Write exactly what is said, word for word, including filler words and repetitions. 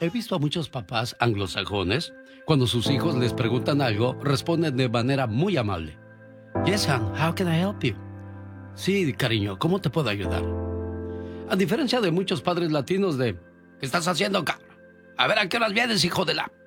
he visto a muchos papás anglosajones, cuando sus hijos les preguntan algo, responden de manera muy amable. Yes, hon, how can I help you? Sí, cariño, ¿cómo te puedo ayudar? A diferencia de muchos padres latinos de, ¿qué estás haciendo, cabrón? A ver, ¿a qué horas vienes, hijo de la...?